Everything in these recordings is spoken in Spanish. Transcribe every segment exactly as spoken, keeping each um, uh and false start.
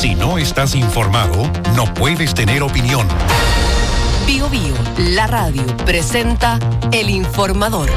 Si no estás informado, no puedes tener opinión. Bio Bio, la radio, presenta El Informador.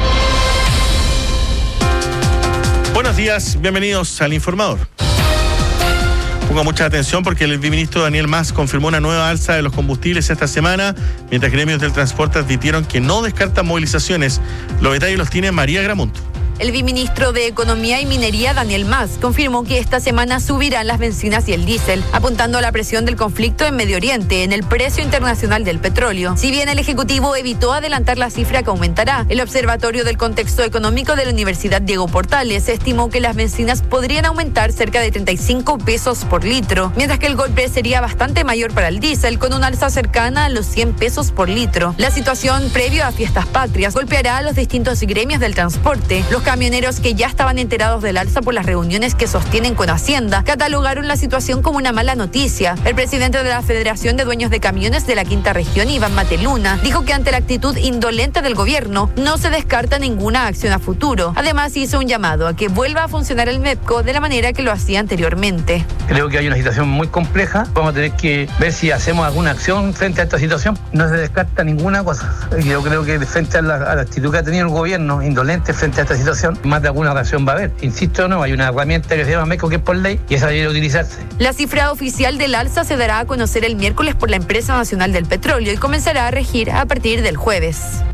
Buenos días, bienvenidos al Informador. Ponga mucha atención porque el ministro Daniel Mas confirmó una nueva alza de los combustibles esta semana, mientras gremios del transporte advirtieron que no descartan movilizaciones. Los detalles los tiene María Gramonto. El viceministro de Economía y Minería, Daniel Mas, confirmó que esta semana subirán las bencinas y el diésel, apuntando a la presión del conflicto en Medio Oriente en el precio internacional del petróleo. Si bien el Ejecutivo evitó adelantar la cifra que aumentará, el Observatorio del Contexto Económico de la Universidad Diego Portales estimó que las bencinas podrían aumentar cerca de treinta y cinco pesos por litro, mientras que el golpe sería bastante mayor para el diésel, con un alza cercana a los cien pesos por litro. La situación previo a Fiestas Patrias golpeará a los distintos gremios del transporte. Los camioneros, que ya estaban enterados del alza por las reuniones que sostienen con Hacienda, catalogaron la situación como una mala noticia. El presidente de la Federación de Dueños de Camiones de la Quinta Región, Iván Mateluna, dijo que ante la actitud indolente del gobierno no se descarta ninguna acción a futuro. Además, hizo un llamado a que vuelva a funcionar el MEPCO de la manera que lo hacía anteriormente. Creo que hay una situación muy compleja. Vamos a tener que ver si hacemos alguna acción frente a esta situación. No se descarta ninguna cosa. Yo creo que frente a la, a la actitud que ha tenido el gobierno indolente frente a esta situación, más de alguna reacción va a haber. Insisto, no, hay una herramienta que se llama MEPCO, que es por ley, y esa debe utilizarse. La cifra oficial del alza se dará a conocer el miércoles por la Empresa Nacional del Petróleo y comenzará a regir a partir del jueves.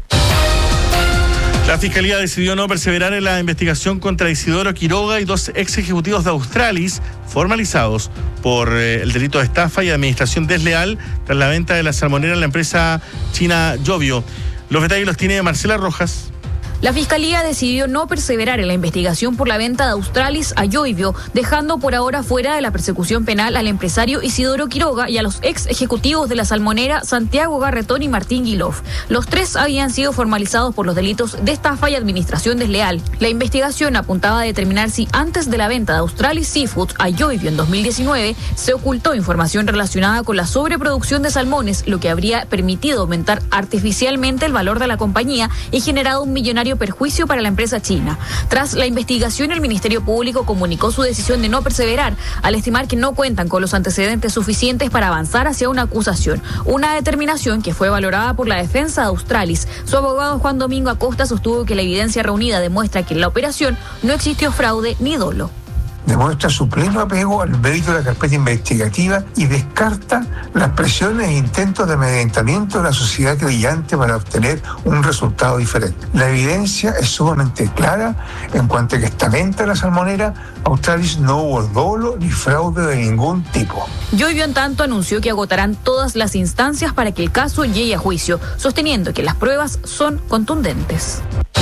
La Fiscalía decidió no perseverar en la investigación contra Isidoro Quiroga y dos ex ejecutivos de Australis formalizados por eh, el delito de estafa y administración desleal tras la venta de la salmonera en la empresa china Jovio. Los detalles los tiene Marcela Rojas. La Fiscalía decidió no perseverar en la investigación por la venta de Australis a Jovio, dejando por ahora fuera de la persecución penal al empresario Isidoro Quiroga y a los ex ejecutivos de la salmonera Santiago Garretón y Martín Guilov. Los tres habían sido formalizados por los delitos de estafa y administración desleal. La investigación apuntaba a determinar si antes de la venta de Australis Seafoods a Jovio en dos mil diecinueve se ocultó información relacionada con la sobreproducción de salmones, lo que habría permitido aumentar artificialmente el valor de la compañía y generado un millonario perjuicio para la empresa china. Tras la investigación, el Ministerio Público comunicó su decisión de no perseverar al estimar que no cuentan con los antecedentes suficientes para avanzar hacia una acusación, una determinación que fue valorada por la defensa de Australis. Su abogado Juan Domingo Acosta sostuvo que la evidencia reunida demuestra que en la operación no existió fraude ni dolo. Demuestra su pleno apego al mérito de la carpeta investigativa y descarta las presiones e intentos de amedrentamiento de la sociedad creyente para obtener un resultado diferente. La evidencia es sumamente clara en cuanto a que esta venta de la salmonera Australis no hubo dolo ni fraude de ningún tipo. Jovio, en tanto, anunció que agotarán todas las instancias para que el caso llegue a juicio, sosteniendo que las pruebas son contundentes.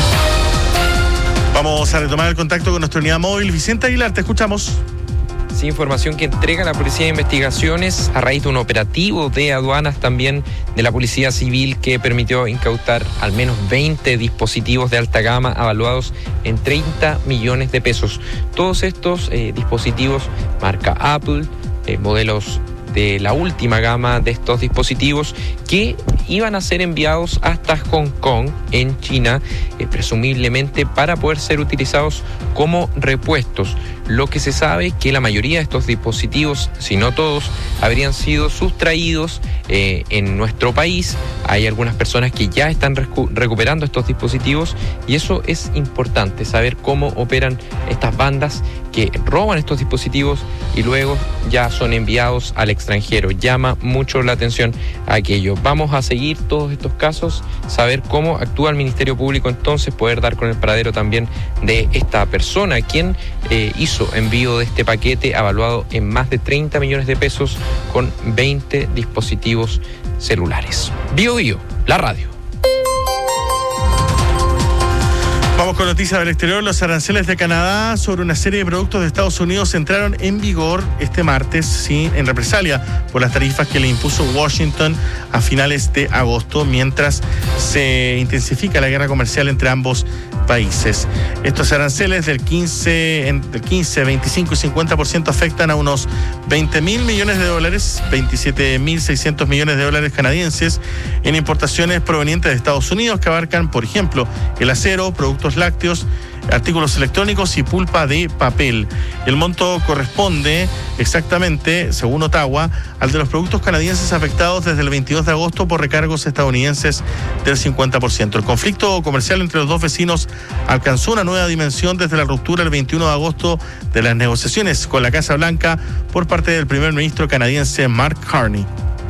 Vamos a retomar el contacto con nuestra unidad móvil. Vicente Aguilar, te escuchamos. Sí, información que entrega la Policía de Investigaciones a raíz de un operativo de aduanas también de la Policía Civil que permitió incautar al menos veinte dispositivos de alta gama avaluados en treinta millones de pesos. Todos estos eh, dispositivos marca Apple, eh, modelos de la última gama de estos dispositivos que iban a ser enviados hasta Hong Kong, en China, eh, presumiblemente para poder ser utilizados como repuestos. Lo que se sabe que la mayoría de estos dispositivos, si no todos, habrían sido sustraídos eh, en nuestro país. Hay algunas personas que ya están recu- recuperando estos dispositivos y eso es importante, saber cómo operan estas bandas que roban estos dispositivos y luego ya son enviados al extranjero. Llama mucho la atención aquello. Vamos a seguir todos estos casos, saber cómo actúa el Ministerio Público, entonces poder dar con el paradero también de esta persona, quien eh, hizo envío de este paquete avaluado en más de treinta millones de pesos con veinte dispositivos celulares. Bio Bio, la radio. Vamos con noticias del exterior. Los aranceles de Canadá sobre una serie de productos de Estados Unidos entraron en vigor este martes, sí, en represalia por las tarifas que le impuso Washington a finales de agosto, mientras se intensifica la guerra comercial entre ambos países. Estos aranceles del quince, del quince, veinticinco y cincuenta por ciento afectan a unos veinte mil millones de dólares, veintisiete mil seiscientos millones de dólares canadienses en importaciones provenientes de Estados Unidos que abarcan, por ejemplo, el acero, productos lácteos, artículos electrónicos y pulpa de papel. El monto corresponde exactamente, según Ottawa, al de los productos canadienses afectados desde el veintidós de agosto por recargos estadounidenses del cincuenta por ciento. El conflicto comercial entre los dos vecinos alcanzó una nueva dimensión desde la ruptura el veintiuno de agosto de las negociaciones con la Casa Blanca por parte del primer ministro canadiense Mark Carney.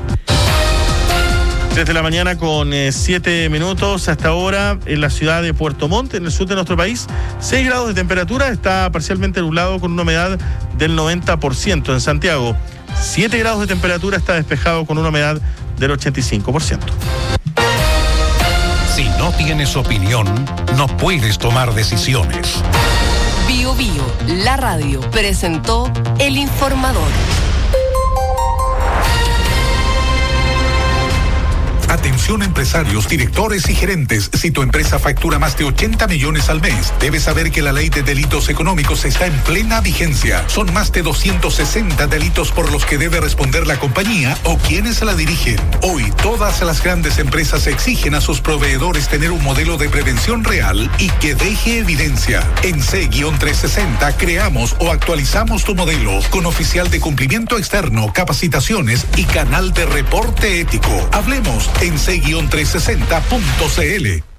Desde la mañana con eh, siete minutos hasta ahora en la ciudad de Puerto Montt, en el sur de nuestro país, seis grados de temperatura, está parcialmente nublado con una humedad del noventa por ciento. En Santiago, siete grados de temperatura, está despejado con una humedad del ochenta y cinco por ciento. Si no tienes opinión, no puedes tomar decisiones. Bio Bio, la radio, presentó El Informador. Atención empresarios, directores y gerentes. Si tu empresa factura más de ochenta millones al mes, debes saber que la ley de delitos económicos está en plena vigencia. Son más de doscientos sesenta delitos por los que debe responder la compañía o quienes la dirigen. Hoy, todas las grandes empresas exigen a sus proveedores tener un modelo de prevención real y que deje evidencia. En C trescientos sesenta creamos o actualizamos tu modelo con oficial de cumplimiento externo, capacitaciones y canal de reporte ético. Hablemos en C trescientos sesenta punto c l.